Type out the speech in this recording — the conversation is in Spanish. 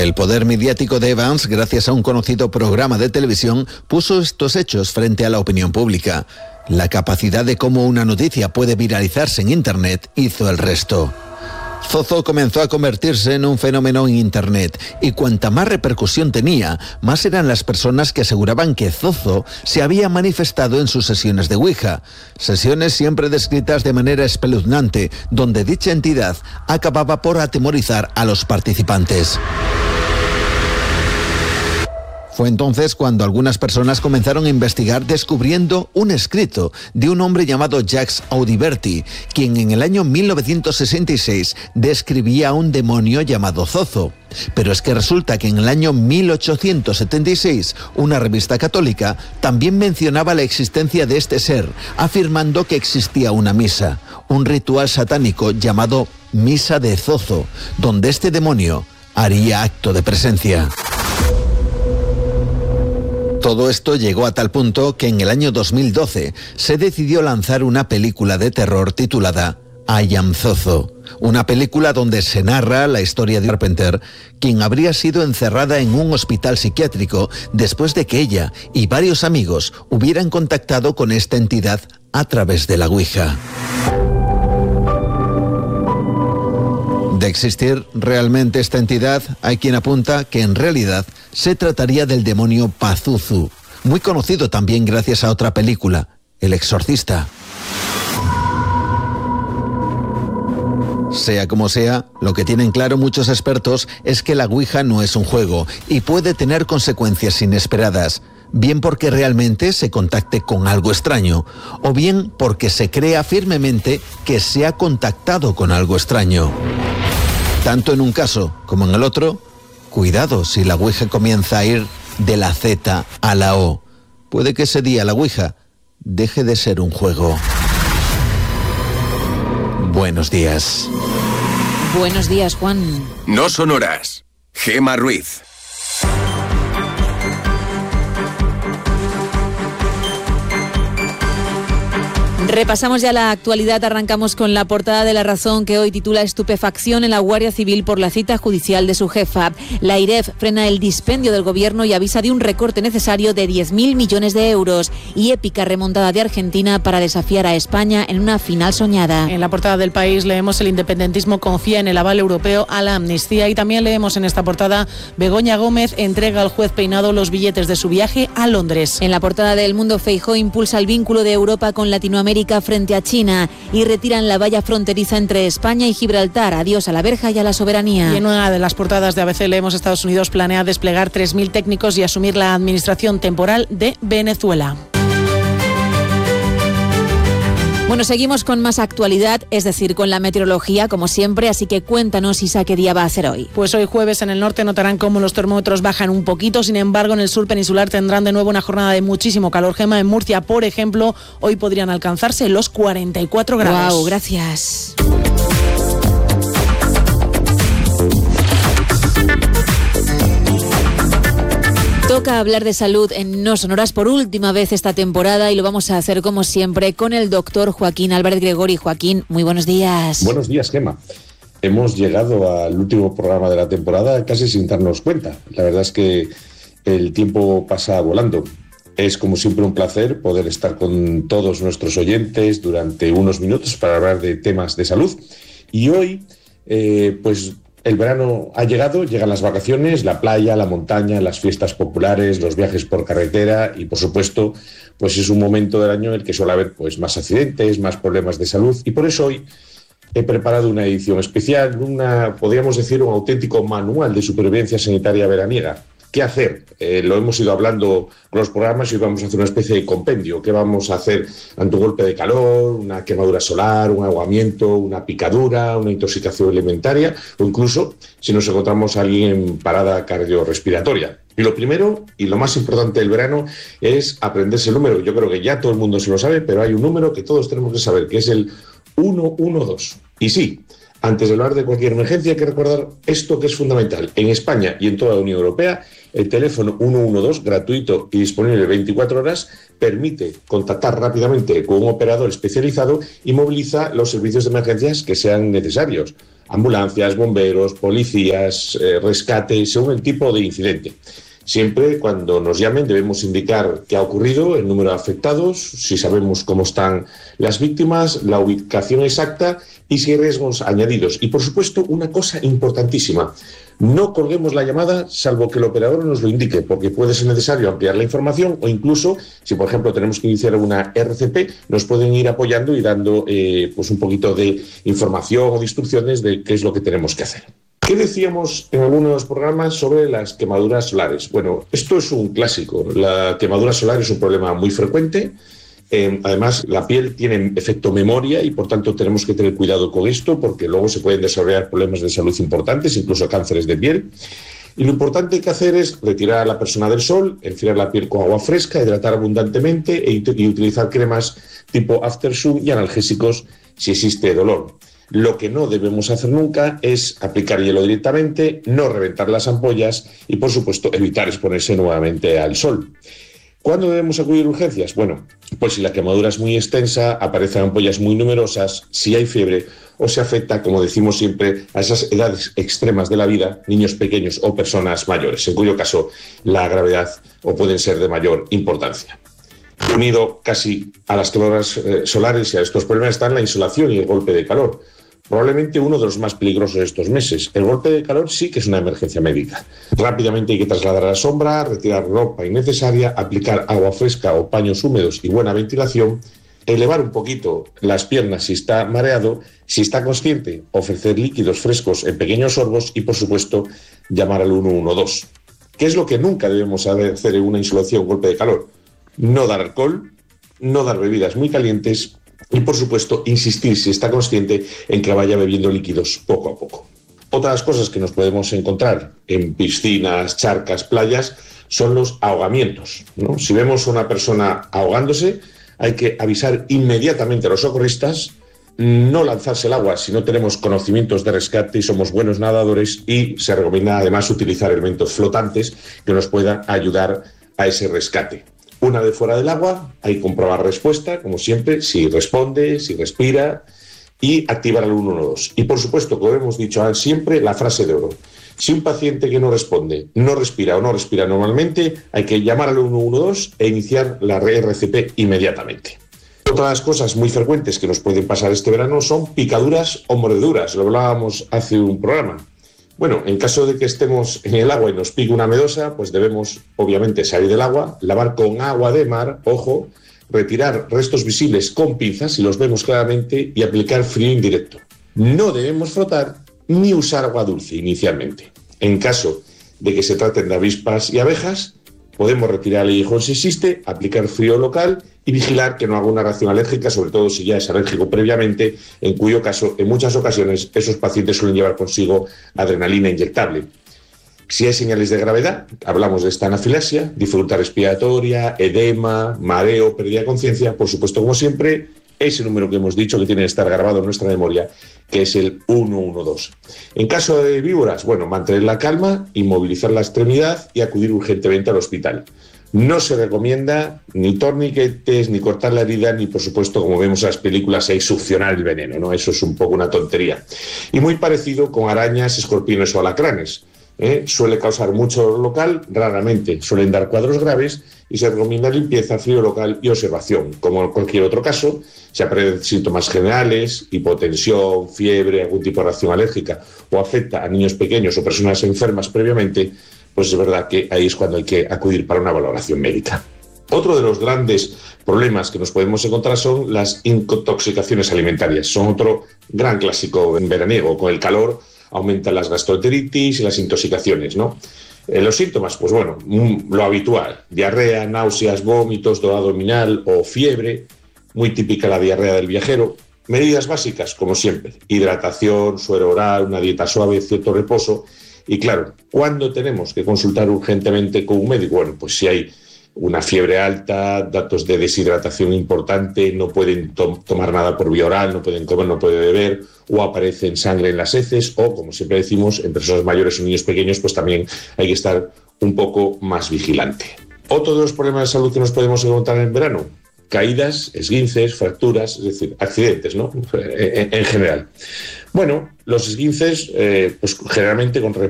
El poder mediático de Evans, gracias a un conocido programa de televisión, puso estos hechos frente a la opinión pública. La capacidad de cómo una noticia puede viralizarse en Internet hizo el resto. Zozo comenzó a convertirse en un fenómeno en Internet y cuanta más repercusión tenía, más eran las personas que aseguraban que Zozo se había manifestado en sus sesiones de Ouija. Sesiones siempre descritas de manera espeluznante, donde dicha entidad acababa por atemorizar a los participantes. Fue entonces cuando algunas personas comenzaron a investigar, descubriendo un escrito de un hombre llamado Jacques Audiberti, quien en el año 1966 describía a un demonio llamado Zozo. Pero es que resulta que en el año 1876 una revista católica también mencionaba la existencia de este ser, afirmando que existía una misa, un ritual satánico llamado Misa de Zozo, donde este demonio haría acto de presencia. Todo esto llegó a tal punto que en el año 2012 se decidió lanzar una película de terror titulada I Am Zozo, una película donde se narra la historia de Carpenter, quien habría sido encerrada en un hospital psiquiátrico después de que ella y varios amigos hubieran contactado con esta entidad a través de la Ouija. De existir realmente esta entidad, hay quien apunta que en realidad se trataría del demonio Pazuzu, muy conocido también gracias a otra película, El Exorcista. Sea como sea, lo que tienen claro muchos expertos es que la Ouija no es un juego y puede tener consecuencias inesperadas, bien porque realmente se contacte con algo extraño, o bien porque se crea firmemente que se ha contactado con algo extraño. Tanto en un caso como en el otro, cuidado si la Ouija comienza a ir de la Z a la O. Puede que ese día la Ouija deje de ser un juego. Buenos días. Buenos días, Juan. No son horas. Gema Ruiz. Repasamos ya la actualidad, arrancamos con la portada de La Razón, que hoy titula Estupefacción en la Guardia Civil por la cita judicial de su jefa. La AIREF frena el dispendio del gobierno y avisa de un recorte necesario de 10.000 millones de euros. Y épica remontada de Argentina para desafiar a España en una final soñada. En la portada del País leemos: el independentismo confía en el aval europeo a la amnistía. Y también leemos en esta portada: Begoña Gómez entrega al juez Peinado los billetes de su viaje a Londres. En la portada de El Mundo, Feijóo impulsa el vínculo de Europa con Latinoamérica frente a China y retiran la valla fronteriza entre España y Gibraltar. Adiós a la verja y a la soberanía. Y en una de las portadas de ABC leemos: Estados Unidos planea desplegar 3.000 técnicos y asumir la administración temporal de Venezuela. Bueno, seguimos con más actualidad, es decir, con la meteorología, como siempre, así que cuéntanos, Isa, qué día va a hacer hoy. Pues hoy jueves en el norte notarán cómo los termómetros bajan un poquito, sin embargo en el sur peninsular tendrán de nuevo una jornada de muchísimo calor. Gema, en Murcia, por ejemplo, hoy podrían alcanzarse los 44 grados. ¡Guau! Gracias. Toca hablar de salud en No Son Horas por última vez esta temporada y lo vamos a hacer como siempre con el doctor Joaquín Álvarez Gregori. Joaquín, muy buenos días. Buenos días, Gema. Hemos llegado al último programa de la temporada casi sin darnos cuenta. La verdad es que el tiempo pasa volando. Es como siempre un placer poder estar con todos nuestros oyentes durante unos minutos para hablar de temas de salud. Y hoy, pues el verano ha llegado, llegan las vacaciones, la playa, la montaña, las fiestas populares, los viajes por carretera y, por supuesto, pues es un momento del año en el que suele haber pues más accidentes, más problemas de salud, y por eso hoy he preparado una edición especial, podríamos decir, un auténtico manual de supervivencia sanitaria veraniega. ¿Qué hacer? Lo hemos ido hablando con los programas y hoy vamos a hacer una especie de compendio. ¿Qué vamos a hacer ante un golpe de calor, una quemadura solar, un aguamiento, una picadura, una intoxicación alimentaria o incluso si nos encontramos a alguien en parada cardiorrespiratoria? Y lo primero y lo más importante del verano es aprenderse el número. Yo creo que ya todo el mundo se lo sabe, pero hay un número que todos tenemos que saber, que es el 112. Y sí, antes de hablar de cualquier emergencia hay que recordar esto, que es fundamental. En España y en toda la Unión Europea, el teléfono 112, gratuito y disponible 24 horas, permite contactar rápidamente con un operador especializado y moviliza los servicios de emergencias que sean necesarios. ambulancias, bomberos, policías, rescate, según el tipo de incidente. Siempre cuando nos llamen debemos indicar qué ha ocurrido, el número de afectados, si sabemos cómo están las víctimas, la ubicación exacta y si hay riesgos añadidos. Y por supuesto, una cosa importantísima, no colguemos la llamada salvo que el operador nos lo indique, porque puede ser necesario ampliar la información o incluso, si por ejemplo tenemos que iniciar una RCP, nos pueden ir apoyando y dando pues un poquito de información o de instrucciones de qué es lo que tenemos que hacer. ¿Qué decíamos en algunos programas sobre las quemaduras solares? Bueno, esto es un clásico. La quemadura solar es un problema muy frecuente. Además, la piel tiene efecto memoria y, por tanto, tenemos que tener cuidado con esto porque luego se pueden desarrollar problemas de salud importantes, incluso cánceres de piel. Y lo importante que hacer es retirar a la persona del sol, enfriar la piel con agua fresca, hidratar abundantemente y utilizar cremas tipo Aftersun y analgésicos si existe dolor. Lo que no debemos hacer nunca es aplicar hielo directamente, no reventar las ampollas y, por supuesto, evitar exponerse nuevamente al sol. ¿Cuándo debemos acudir a urgencias? Bueno, pues si la quemadura es muy extensa, aparecen ampollas muy numerosas, si hay fiebre o se afecta, como decimos siempre, a esas edades extremas de la vida, niños pequeños o personas mayores, en cuyo caso la gravedad o pueden ser de mayor importancia. Unido casi a las quemaduras solares y a estos problemas están la insolación y el golpe de calor. Probablemente uno de los más peligrosos de estos meses. El golpe de calor sí que es una emergencia médica. Rápidamente hay que trasladar a la sombra, retirar ropa innecesaria, aplicar agua fresca o paños húmedos y buena ventilación, elevar un poquito las piernas si está mareado, si está consciente, ofrecer líquidos frescos en pequeños sorbos y, por supuesto, llamar al 112. ¿Qué es lo que nunca debemos hacer en una insolación o golpe de calor? No dar alcohol, no dar bebidas muy calientes y, por supuesto, insistir, si está consciente, en que vaya bebiendo líquidos poco a poco. Otras cosas que nos podemos encontrar en piscinas, charcas, playas, son los ahogamientos, ¿no? Si vemos a una persona ahogándose, hay que avisar inmediatamente a los socorristas, no lanzarse al agua si no tenemos conocimientos de rescate y somos buenos nadadores, y se recomienda además utilizar elementos flotantes que nos puedan ayudar a ese rescate. Una vez fuera del agua, hay que comprobar respuesta, como siempre, si responde, si respira, y activar al 112. Y por supuesto, como hemos dicho siempre, la frase de oro. Si un paciente que no responde, no respira o no respira normalmente, hay que llamar al 112 e iniciar la RCP inmediatamente. Otras cosas muy frecuentes que nos pueden pasar este verano son picaduras o mordeduras. Lo hablábamos hace un programa. Bueno, en caso de que estemos en el agua y nos pique una medusa, pues debemos, obviamente, salir del agua, lavar con agua de mar, ojo, retirar restos visibles con pinzas, si los vemos claramente, y aplicar frío indirecto. No debemos frotar ni usar agua dulce inicialmente. En caso de que se traten de avispas y abejas, podemos retirar el aguijón si existe, aplicar frío local y vigilar que no haga una reacción alérgica, sobre todo si ya es alérgico previamente, en cuyo caso, en muchas ocasiones, esos pacientes suelen llevar consigo adrenalina inyectable. Si hay señales de gravedad, hablamos de esta anafilaxia, dificultad respiratoria, edema, mareo, pérdida de conciencia, por supuesto, como siempre, ese número que hemos dicho que tiene que estar grabado en nuestra memoria, que es el 112. En caso de víboras, bueno, mantener la calma, inmovilizar la extremidad y acudir urgentemente al hospital. No se recomienda ni torniquetes, ni cortar la herida, ni, por supuesto, como vemos en las películas, hay succionar el veneno, ¿no? Eso es un poco una tontería. Y muy parecido con arañas, escorpiones o alacranes. Suele causar mucho dolor local, raramente suelen dar cuadros graves y se recomienda limpieza, frío local y observación. Como en cualquier otro caso, si aparecen síntomas generales, hipotensión, fiebre, algún tipo de reacción alérgica o afecta a niños pequeños o personas enfermas previamente, pues es verdad que ahí es cuando hay que acudir para una valoración médica. Otro de los grandes problemas que nos podemos encontrar son las intoxicaciones alimentarias. Son otro gran clásico en veraniego. Con el calor aumentan las gastroenteritis y las intoxicaciones, ¿no? Los síntomas, pues bueno, lo habitual: diarrea, náuseas, vómitos, dolor abdominal o fiebre, muy típica la diarrea del viajero. Medidas básicas, como siempre: hidratación, suero oral, una dieta suave, cierto reposo. Y claro, ¿cuándo tenemos que consultar urgentemente con un médico? Bueno, pues si hay una fiebre alta, datos de deshidratación importante, no pueden tomar nada por vía oral, no pueden comer, no pueden beber, o aparecen sangre en las heces, o, como siempre decimos, en personas mayores o niños pequeños, pues también hay que estar un poco más vigilante. Otro de los problemas de salud que nos podemos encontrar en verano: caídas, esguinces, fracturas, es decir, accidentes, ¿no? En general. Bueno, los esguinces, pues generalmente con